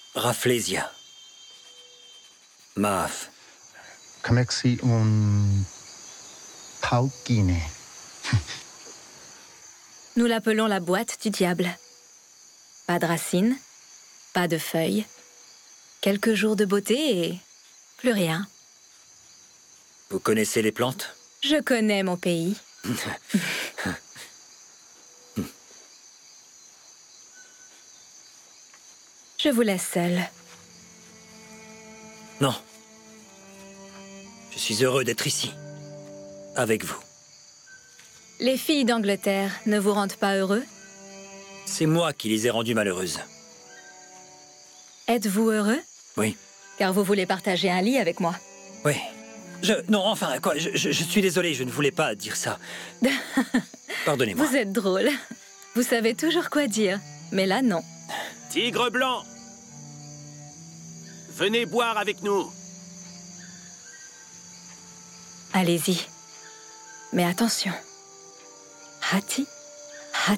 Rafflesia. Maaf. Kamexi un Paukine. Nous l'appelons la boîte du diable. Pas de racines, pas de feuilles. Quelques jours de beauté et plus rien. Vous connaissez les plantes? Je connais mon pays. Je vous laisse seule. Non. Je suis heureux d'être ici. Avec vous. Les filles d'Angleterre ne vous rendent pas heureux? C'est moi qui les ai rendues malheureuses. Êtes-vous heureux? Oui. Car vous voulez partager un lit avec moi. Oui. Non, enfin, quoi, je suis désolé, je ne voulais pas dire ça. Pardonnez-moi. Vous êtes drôle. Vous savez toujours quoi dire. Mais là, non. Tigre blanc! Venez boire avec nous. Allez-y. Mais attention. Hati